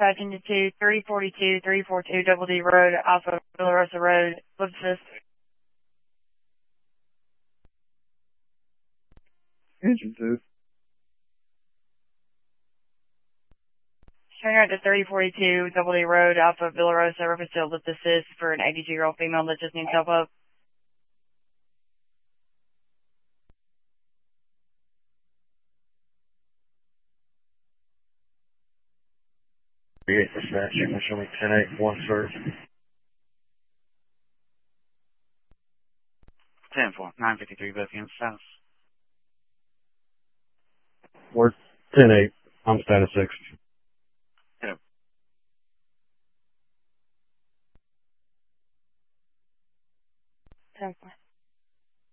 dispatch into 342, 342 Double D Road, Alpha Villa Rosa Road, what's this? Engine 2. Turn out to 342 Double D Road, Alpha Villa Rosa, reference to lift assist for an 82-year-old female that just needs help up. Dispatch, you can show me 10-8, 1 search. 10-4, 953 Bethlehem South. Word 10-8, I'm status 6.